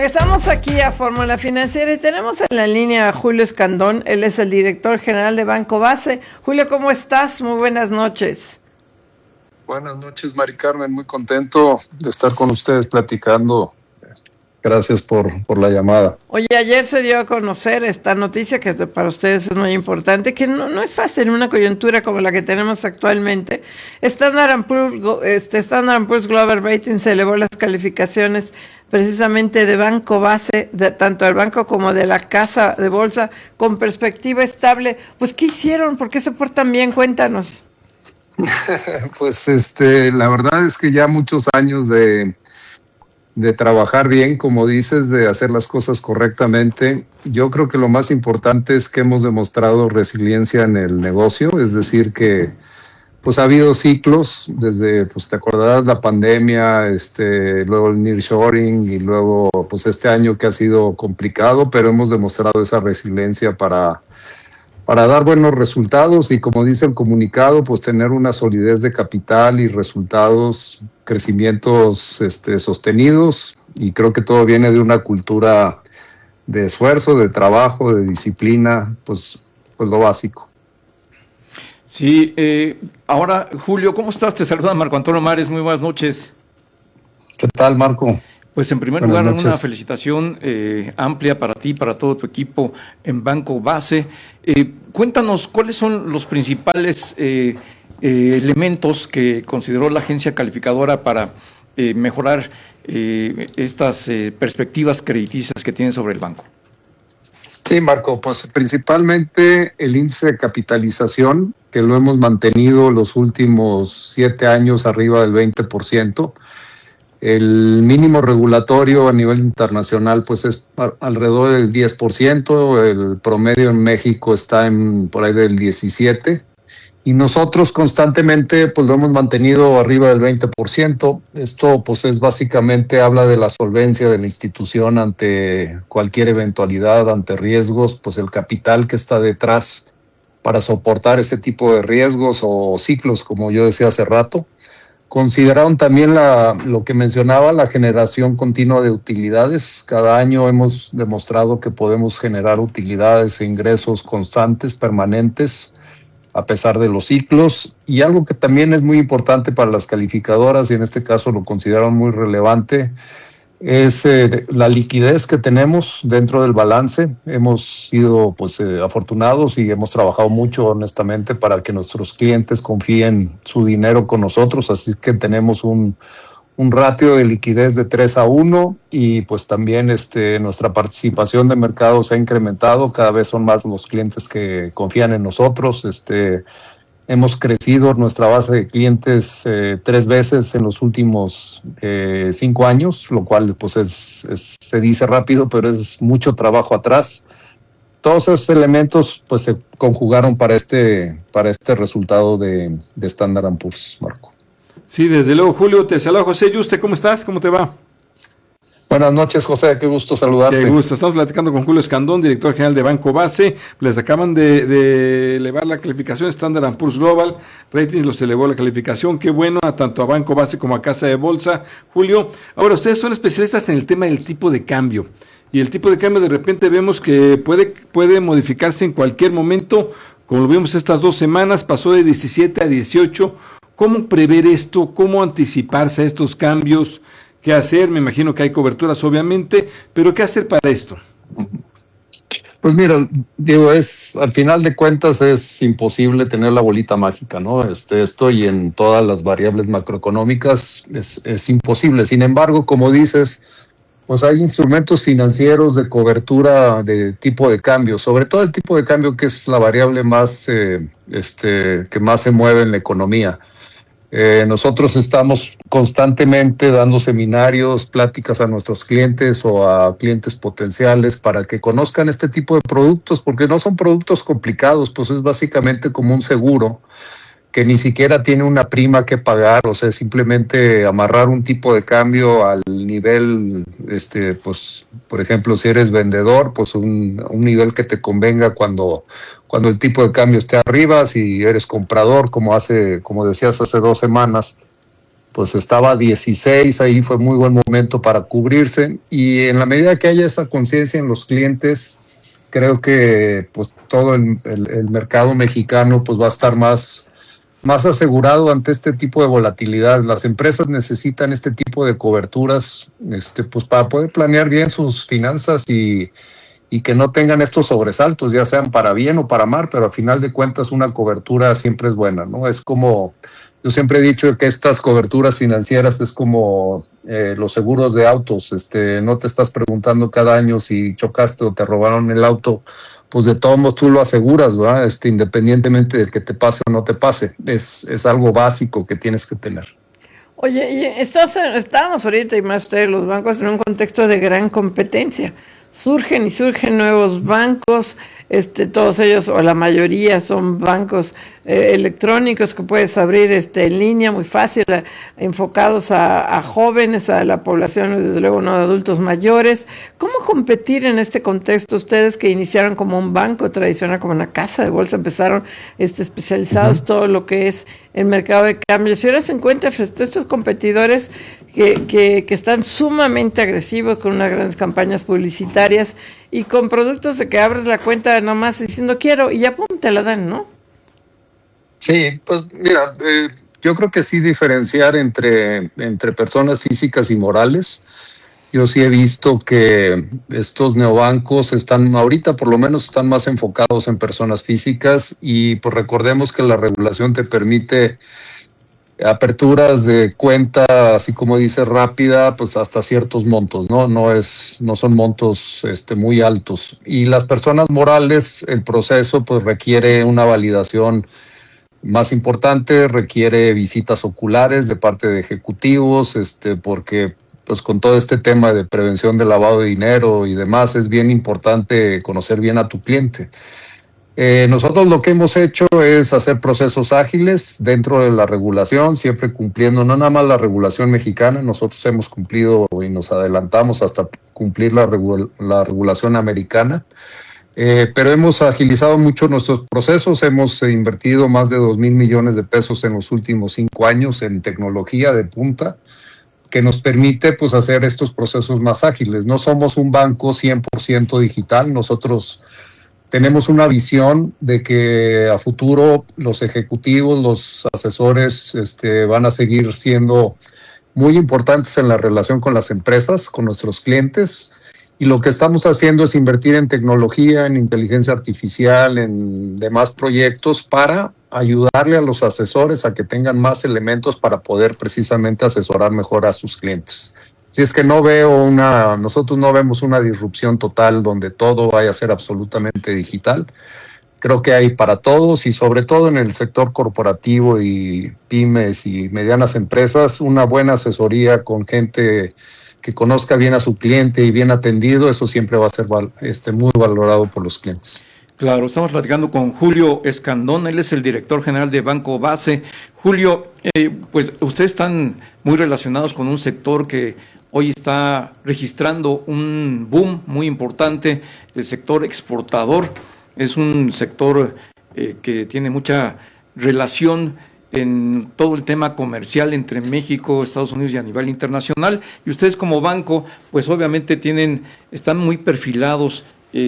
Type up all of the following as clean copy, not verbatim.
Estamos aquí a Fórmula Financiera y tenemos en la línea a Julio Escandón. Él es el director general de Banco Base. Julio, ¿cómo estás? Muy buenas noches. Buenas noches, Mari Carmen. Muy contento de estar con ustedes platicando. Gracias por la llamada. Oye, ayer se dio a conocer esta noticia que para ustedes es muy importante, que no es fácil en una coyuntura como la que tenemos actualmente. Standard & Poor's Global Rating se elevó las calificaciones precisamente de Banco Base, tanto del banco como de la casa de bolsa, con perspectiva estable. Pues, ¿qué hicieron? ¿Por qué se portan bien? Cuéntanos. Pues la verdad es que ya muchos años de trabajar bien, como dices, de hacer las cosas correctamente. Yo creo que lo más importante es que hemos demostrado resiliencia en el negocio, es decir que pues ha habido ciclos desde, pues te acordarás, la pandemia, luego el nearshoring y luego pues este año que ha sido complicado, pero hemos demostrado esa resiliencia para dar buenos resultados y, como dice el comunicado, pues tener una solidez de capital y resultados, crecimientos sostenidos, y creo que todo viene de una cultura de esfuerzo, de trabajo, de disciplina, pues lo básico. Sí, ahora, Julio, ¿cómo estás? Te saluda Marco Antonio Mares, muy buenas noches. ¿Qué tal, Marco? Pues en primer lugar, una felicitación amplia para ti, para todo tu equipo en Banco Base. Cuéntanos, ¿cuáles son los principales elementos que consideró la agencia calificadora para mejorar estas perspectivas crediticias que tienen sobre el banco? Sí, Marco, pues principalmente el índice de capitalización, que lo hemos mantenido los últimos 7 años arriba del 20%. El mínimo regulatorio a nivel internacional pues es alrededor del 10%, el promedio en México está por ahí del 17%, y nosotros constantemente pues lo hemos mantenido arriba del 20%. Esto pues es básicamente, habla de la solvencia de la institución ante cualquier eventualidad, ante riesgos, pues el capital que está detrás para soportar ese tipo de riesgos o ciclos, como yo decía hace rato. Consideraron también lo que mencionaba, la generación continua de utilidades. Cada año hemos demostrado que podemos generar utilidades e ingresos constantes, permanentes, a pesar de los ciclos. Y algo que también es muy importante para las calificadoras, y en este caso lo consideraron muy relevante, es la liquidez que tenemos dentro del balance. Hemos sido afortunados y hemos trabajado mucho honestamente para que nuestros clientes confíen su dinero con nosotros, así que tenemos un ratio de liquidez de 3-1, y pues también nuestra participación de mercado se ha incrementado. Cada vez son más los clientes que confían en nosotros. Hemos crecido nuestra base de clientes 3 veces en los últimos 5 años, lo cual pues se dice rápido, pero es mucho trabajo atrás. Todos esos elementos pues se conjugaron para este resultado de Standard & Poor's, Marco. Sí, desde luego, Julio. Te saluda José Yuste. ¿Cómo estás? ¿Cómo te va? Buenas noches, José, qué gusto saludarte. Qué gusto, estamos platicando con Julio Escandón, director general de Banco Base. Les acaban de elevar la calificación. Standard & Poor's Global Ratings los elevó la calificación. Qué bueno, tanto a Banco Base como a Casa de Bolsa. Julio, ahora ustedes son especialistas en el tema del tipo de cambio. Y el tipo de cambio de repente vemos que puede modificarse en cualquier momento. Como lo vimos estas 2 semanas, pasó de 17 a 18. ¿Cómo prever esto? ¿Cómo anticiparse a estos cambios? ¿Qué hacer? Me imagino que hay coberturas, obviamente, pero ¿qué hacer para esto? Pues mira, al final de cuentas es imposible tener la bolita mágica, ¿no? Esto y en todas las variables macroeconómicas es imposible. Sin embargo, como dices, pues hay instrumentos financieros de cobertura de tipo de cambio, sobre todo el tipo de cambio, que es la variable más que más se mueve en la economía. Nosotros estamos constantemente dando seminarios, pláticas a nuestros clientes o a clientes potenciales para que conozcan este tipo de productos, porque no son productos complicados, pues es básicamente como un seguro que ni siquiera tiene una prima que pagar, o sea, simplemente amarrar un tipo de cambio al nivel, pues, por ejemplo, si eres vendedor, pues un nivel que te convenga cuando el tipo de cambio esté arriba. Si eres comprador, como decías hace 2 semanas, pues estaba a 16, ahí fue muy buen momento para cubrirse, y en la medida que haya esa conciencia en los clientes, creo que pues todo el mercado mexicano pues va a estar más asegurado ante este tipo de volatilidad. Las empresas necesitan este tipo de coberturas pues para poder planear bien sus finanzas y que no tengan estos sobresaltos, ya sean para bien o para mal, pero a final de cuentas una cobertura siempre es buena, ¿no? Es como, yo siempre he dicho que estas coberturas financieras es como los seguros de autos, no te estás preguntando cada año si chocaste o te robaron el auto, pues de todos modos tú lo aseguras, ¿verdad? Independientemente de que te pase o no te pase, es algo básico que tienes que tener. Oye, y estábamos ahorita, y más ustedes, los bancos, en un contexto de gran competencia. Surgen nuevos bancos, todos ellos, o la mayoría, son bancos electrónicos que puedes abrir en línea muy fácil, enfocados a jóvenes, a la población, desde luego no de adultos mayores. ¿Cómo competir en este contexto? Ustedes que iniciaron como un banco tradicional, como una casa de bolsa, empezaron especializados todo lo que es el mercado de cambios, y ahora se encuentran frente a estos competidores que están sumamente agresivos, con unas grandes campañas publicitarias y con productos de que abres la cuenta nomás diciendo quiero y ya pum, te la dan, ¿no? Sí, pues mira, yo creo que sí diferenciar entre personas físicas y morales. Yo sí he visto que estos neobancos ahorita por lo menos están más enfocados en personas físicas, y pues recordemos que la regulación te permite aperturas de cuenta, así como dice, rápida, pues hasta ciertos montos, ¿no? No son montos muy altos. Y las personas morales, el proceso pues requiere una validación más importante, requiere visitas oculares de parte de ejecutivos, porque pues con todo este tema de prevención de lavado de dinero y demás, es bien importante conocer bien a tu cliente. Nosotros lo que hemos hecho es hacer procesos ágiles dentro de la regulación, siempre cumpliendo no nada más la regulación mexicana. Nosotros hemos cumplido y nos adelantamos hasta cumplir la regulación americana, pero hemos agilizado mucho nuestros procesos. Hemos invertido más de 2,000 millones de pesos en los últimos 5 años en tecnología de punta, que nos permite pues hacer estos procesos más ágiles. No somos un banco 100% digital, nosotros tenemos una visión de que a futuro los ejecutivos, los asesores van a seguir siendo muy importantes en la relación con las empresas, con nuestros clientes, y lo que estamos haciendo es invertir en tecnología, en inteligencia artificial, en demás proyectos para ayudarle a los asesores a que tengan más elementos para poder precisamente asesorar mejor a sus clientes. Si es que nosotros no vemos una disrupción total donde todo vaya a ser absolutamente digital. Creo que hay para todos, y sobre todo en el sector corporativo y pymes y medianas empresas, una buena asesoría con gente que conozca bien a su cliente y bien atendido, eso siempre va a ser muy valorado por los clientes. Claro, estamos platicando con Julio Escandón, él es el director general de Banco Base. Julio, pues ustedes están muy relacionados con un sector que hoy está registrando un boom muy importante, el sector exportador. Es un sector que tiene mucha relación en todo el tema comercial entre México, Estados Unidos y a nivel internacional. Y ustedes como banco, pues obviamente están muy perfilados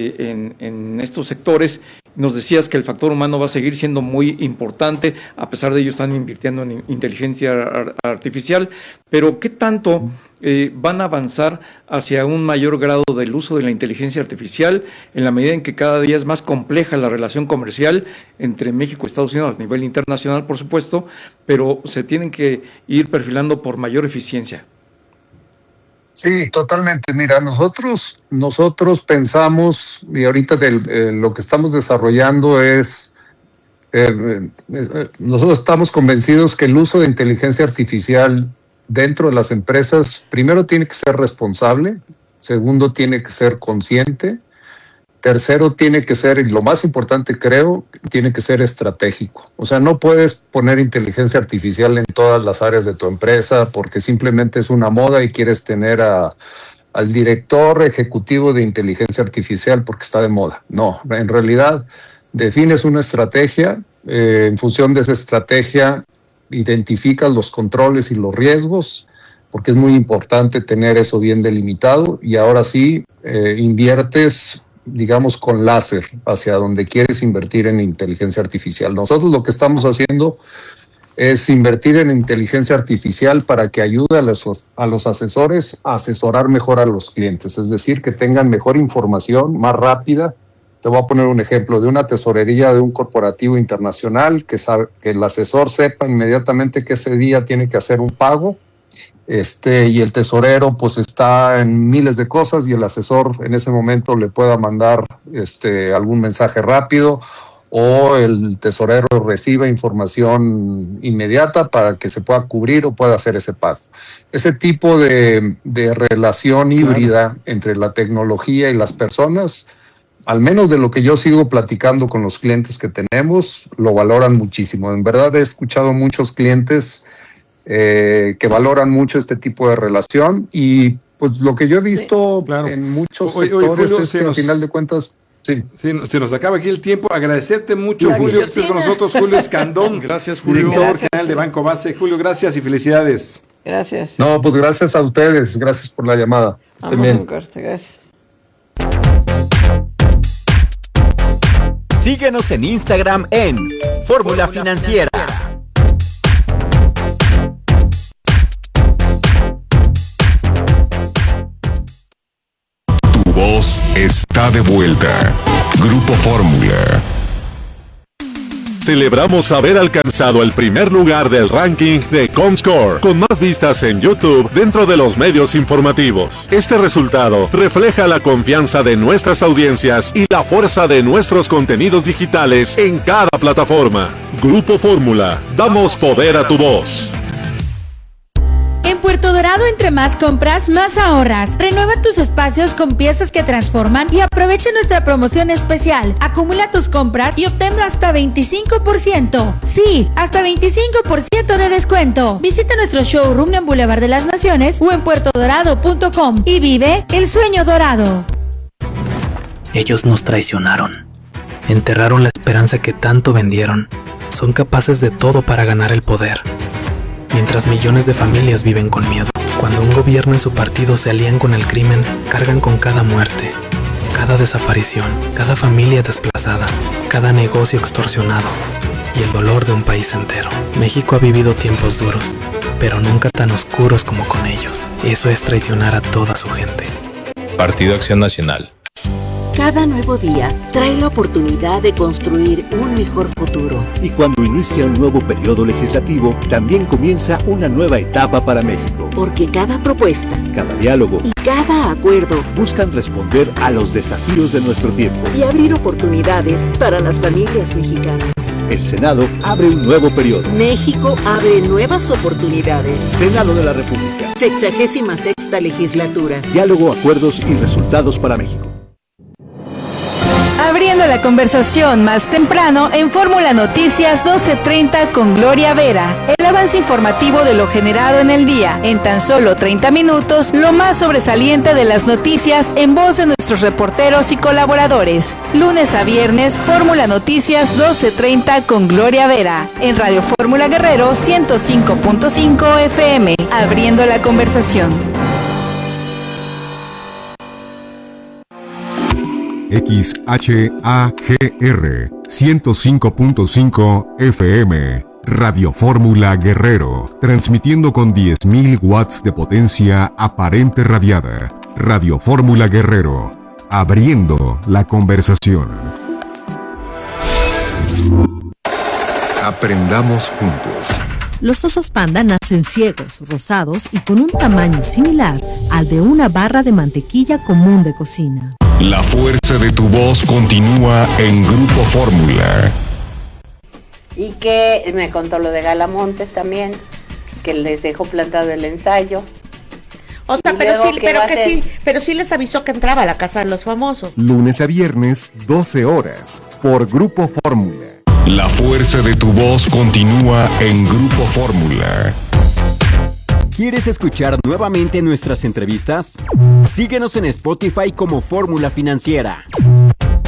en estos sectores. Nos decías que el factor humano va a seguir siendo muy importante, a pesar de ello están invirtiendo en inteligencia artificial, pero ¿qué tanto van a avanzar hacia un mayor grado del uso de la inteligencia artificial en la medida en que cada día es más compleja la relación comercial entre México y Estados Unidos a nivel internacional, por supuesto, pero se tienen que ir perfilando por mayor eficiencia? Sí, totalmente. Mira, nosotros pensamos, y ahorita lo que estamos desarrollando es, nosotros estamos convencidos que el uso de inteligencia artificial dentro de las empresas, primero tiene que ser responsable, segundo tiene que ser consciente, tercero tiene que ser, y lo más importante creo, tiene que ser estratégico. O sea, no puedes poner inteligencia artificial en todas las áreas de tu empresa porque simplemente es una moda y quieres tener al director ejecutivo de inteligencia artificial porque está de moda. No, en realidad defines una estrategia, en función de esa estrategia identificas los controles y los riesgos, porque es muy importante tener eso bien delimitado, y ahora sí inviertes, digamos, con láser hacia donde quieres invertir en inteligencia artificial. Nosotros lo que estamos haciendo es invertir en inteligencia artificial para que ayude a los asesores a asesorar mejor a los clientes, es decir, que tengan mejor información, más rápida. Te voy a poner un ejemplo de una tesorería de un corporativo internacional, que el asesor sepa inmediatamente que ese día tiene que hacer un pago, y el tesorero pues está en miles de cosas, y el asesor en ese momento le pueda mandar algún mensaje rápido, o el tesorero reciba información inmediata para que se pueda cubrir o pueda hacer ese pago. Ese tipo de relación híbrida entre la tecnología y las personas, al menos de lo que yo sigo platicando con los clientes que tenemos, lo valoran muchísimo. En verdad he escuchado muchos clientes que valoran mucho este tipo de relación, y pues lo que yo he visto en muchos sectores es que al final de cuentas... Sí, se nos acaba aquí el tiempo. Agradecerte mucho, Julio, que estés con nosotros. Julio Escandón, gracias, Julio. Director general de Banco Base. Julio, gracias y felicidades. Gracias. No, pues gracias a ustedes, gracias por la llamada. Vamos a un corte, gracias. Síguenos en Instagram en Fórmula Financiera. Tu voz está de vuelta. Grupo Fórmula. Celebramos haber alcanzado el primer lugar del ranking de Comscore, con más vistas en YouTube dentro de los medios informativos. Este resultado refleja la confianza de nuestras audiencias y la fuerza de nuestros contenidos digitales en cada plataforma. Grupo Fórmula, damos poder a tu voz. En Puerto Dorado, entre más compras, más ahorras. Renueva tus espacios con piezas que transforman y aprovecha nuestra promoción especial. Acumula tus compras y obtén hasta 25%. Sí, hasta 25% de descuento. Visita nuestro showroom en Boulevard de las Naciones o en puertodorado.com y vive el sueño dorado. Ellos nos traicionaron. Enterraron la esperanza que tanto vendieron. Son capaces de todo para ganar el poder. Mientras millones de familias viven con miedo. Cuando un gobierno y su partido se alían con el crimen, cargan con cada muerte, cada desaparición, cada familia desplazada, cada negocio extorsionado y el dolor de un país entero. México ha vivido tiempos duros, pero nunca tan oscuros como con ellos. Eso es traicionar a toda su gente. Partido Acción Nacional. Cada nuevo día trae la oportunidad de construir un mejor futuro. Y cuando inicia un nuevo periodo legislativo, también comienza una nueva etapa para México. Porque cada propuesta, cada diálogo y cada acuerdo buscan responder a los desafíos de nuestro tiempo y abrir oportunidades para las familias mexicanas. El Senado abre un nuevo periodo. México abre nuevas oportunidades. Senado de la República. 66ª legislatura. Diálogo, acuerdos y resultados para México. Abriendo la conversación más temprano en Fórmula Noticias 12:30 con Gloria Vera. El avance informativo de lo generado en el día. En tan solo 30 minutos, lo más sobresaliente de las noticias en voz de nuestros reporteros y colaboradores. Lunes a viernes, Fórmula Noticias 12:30 con Gloria Vera. En Radio Fórmula Guerrero 105.5 FM. Abriendo la conversación. XHAGR 105.5 FM, Radio Fórmula Guerrero, transmitiendo con 10.000 watts de potencia aparente radiada. Radio Fórmula Guerrero, abriendo la conversación. Aprendamos juntos. Los osos panda nacen ciegos, rosados y con un tamaño similar al de una barra de mantequilla común de cocina. La fuerza de tu voz continúa en Grupo Fórmula. Y que me contó lo de Galamontes también, que les dejó plantado el ensayo. O sea, pero sí les avisó que entraba a la Casa de los Famosos. Lunes a viernes, 12 horas, por Grupo Fórmula. La fuerza de tu voz continúa en Grupo Fórmula. ¿Quieres escuchar nuevamente nuestras entrevistas? Síguenos en Spotify como Fórmula Financiera.